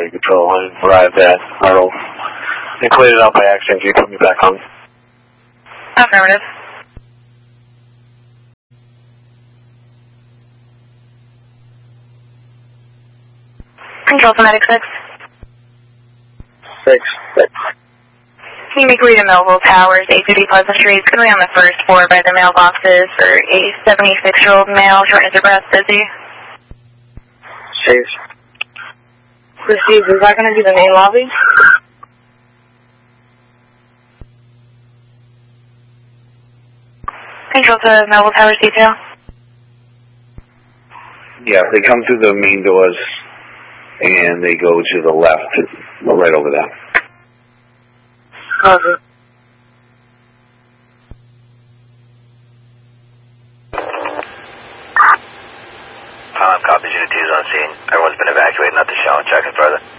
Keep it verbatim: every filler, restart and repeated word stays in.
quality control. I arrived at Arnold. They cleared it out by accident. Can you put me back on? Affirmative. Control Phonetic six. Six. Six. Can you make read to Melville Towers, eight fifty Pleasant Street? It's going to be on the first floor by the mailboxes for a seventy-six-year-old male, shortness of breath, busy. Chief. Steve, is that going to be the main lobby? Control to Melville Towers detail. Yeah, they come through the main doors and they go to the left, right over there. Roger. Um, copy, unit two is on scene. Everyone's been evacuated, not to show. Checking further.